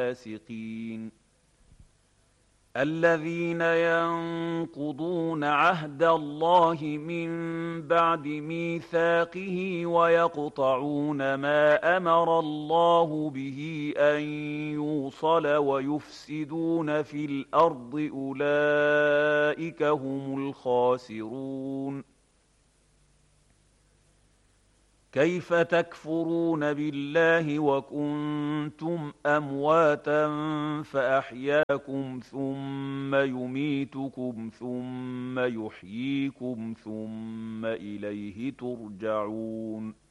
الفاسقين الذين ينقضون عهد الله من بعد ميثاقه ويقطعون ما أمر الله به أن يوصل ويفسدون في الأرض أولئك هم الخاسرون كيف تكفرون بالله وكنتم أمواتا فأحياكم ثم يميتكم ثم يحييكم ثم إليه ترجعون